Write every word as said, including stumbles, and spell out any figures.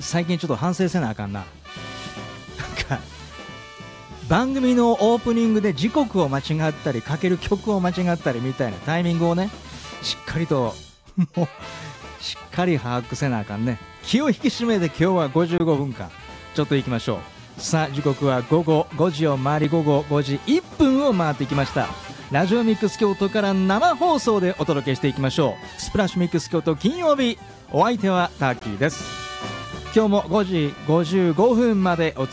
最近ちょっと反省せなあかんな。なんか番組のオープニングで時刻を間違ったりかける曲を間違ったりみたいなタイミングをね、しっかりともうしっかり把握せなあかんね。気を引き締めて今日はごじゅうごふんかんちょっと行きましょう。さあ時刻は午後ごじを回り、午後ごじいっぷんを回ってきました。ラジオミックス京都から生放送でお届けしていきましょう。スプラッシュミックス京都金曜日、お相手はターキーです。今日もごじごじゅうごふんまでお